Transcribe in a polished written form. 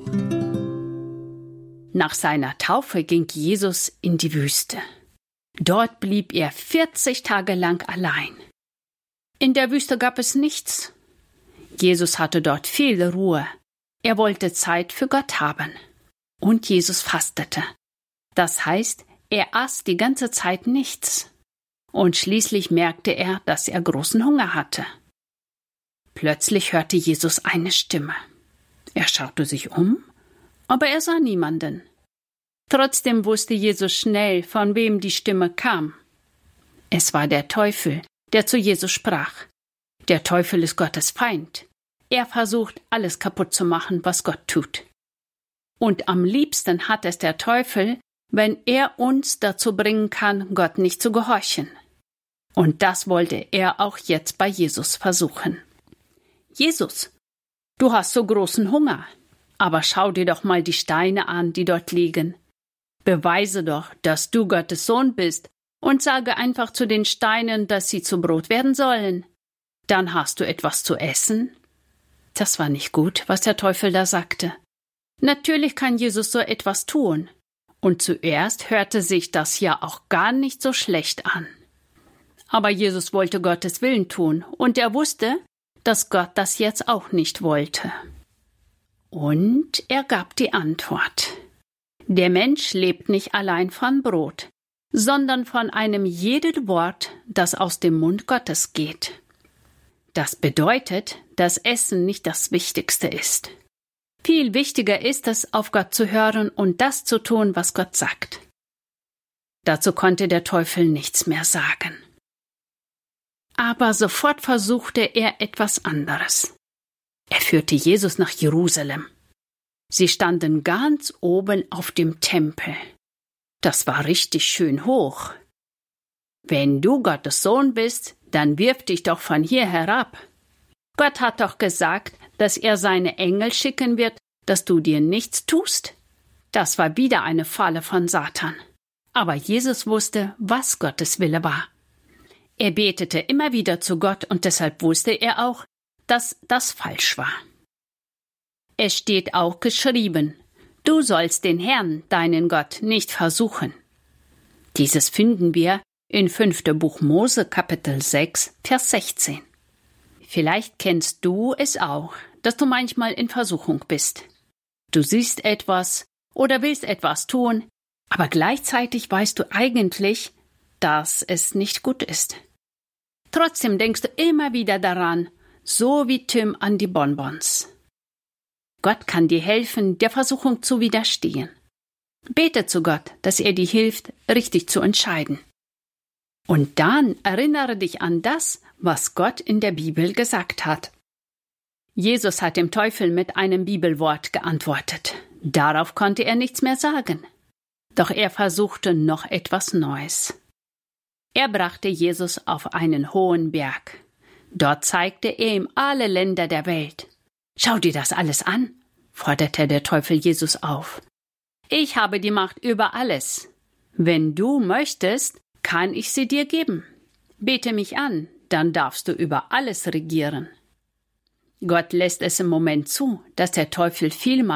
Nach seiner Taufe ging Jesus in die Wüste. Dort blieb er 40 Tage lang allein. In der Wüste gab es nichts. Jesus hatte dort viel Ruhe. Er wollte Zeit für Gott haben. Und Jesus fastete. Das heißt, er aß die ganze Zeit nichts. Und schließlich merkte er, dass er großen Hunger hatte. Plötzlich hörte Jesus eine Stimme. Er schaute sich um, aber er sah niemanden. Trotzdem wusste Jesus schnell, von wem die Stimme kam. Es war der Teufel, der zu Jesus sprach. Der Teufel ist Gottes Feind. Er versucht, alles kaputt zu machen, was Gott tut. Und am liebsten hat es der Teufel, wenn er uns dazu bringen kann, Gott nicht zu gehorchen. Und das wollte er auch jetzt bei Jesus versuchen. Jesus, du hast so großen Hunger, aber schau dir doch mal die Steine an, die dort liegen. Beweise doch, dass du Gottes Sohn bist und sage einfach zu den Steinen, dass sie zu Brot werden sollen. Dann hast du etwas zu essen. Das war nicht gut, was der Teufel da sagte. Natürlich kann Jesus so etwas tun. Und zuerst hörte sich das ja auch gar nicht so schlecht an. Aber Jesus wollte Gottes Willen tun und er wusste, dass Gott das jetzt auch nicht wollte. Und er gab die Antwort. Der Mensch lebt nicht allein von Brot, sondern von einem jeden Wort, das aus dem Mund Gottes geht. Das bedeutet, dass Essen nicht das Wichtigste ist. Viel wichtiger ist es, auf Gott zu hören und das zu tun, was Gott sagt. Dazu konnte der Teufel nichts mehr sagen. Aber sofort versuchte er etwas anderes. Er führte Jesus nach Jerusalem. Sie standen ganz oben auf dem Tempel. Das war richtig schön hoch. Wenn du Gottes Sohn bist, dann wirf dich doch von hier herab. Gott hat doch gesagt, dass er seine Engel schicken wird, dass du dir nichts tust. Das war wieder eine Falle von Satan. Aber Jesus wusste, was Gottes Wille war. Er betete immer wieder zu Gott und deshalb wusste er auch, dass das falsch war. Es steht auch geschrieben, du sollst den Herrn, deinen Gott, nicht versuchen. Dieses finden wir in 5. Buch Mose, Kapitel 6, Vers 16. Vielleicht kennst du es auch, dass du manchmal in Versuchung bist. Du siehst etwas oder willst etwas tun, aber gleichzeitig weißt du eigentlich, dass es nicht gut ist. Trotzdem denkst du immer wieder daran, so wie Tim an die Bonbons. Gott kann dir helfen, der Versuchung zu widerstehen. Bete zu Gott, dass er dir hilft, richtig zu entscheiden. Und dann erinnere dich an das, was Gott in der Bibel gesagt hat. Jesus hat dem Teufel mit einem Bibelwort geantwortet. Darauf konnte er nichts mehr sagen. Doch er versuchte noch etwas Neues. Er brachte Jesus auf einen hohen Berg. Dort zeigte er ihm alle Länder der Welt. Schau dir das alles an, forderte der Teufel Jesus auf. Ich habe die Macht über alles. Wenn du möchtest, kann ich sie dir geben. Bete mich an, dann darfst du über alles regieren. Gott lässt es im Moment zu, dass der Teufel viel